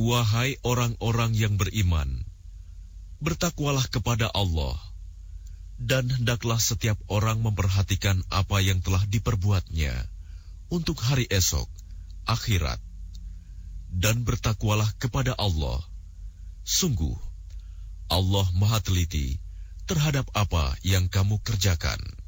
Wahai orang-orang yang beriman, bertakwalah kepada Allah, dan hendaklah setiap orang memperhatikan apa yang telah diperbuatnya untuk hari esok, akhirat. Dan bertakwalah kepada Allah. Sungguh, Allah Maha Teliti terhadap apa yang kamu kerjakan.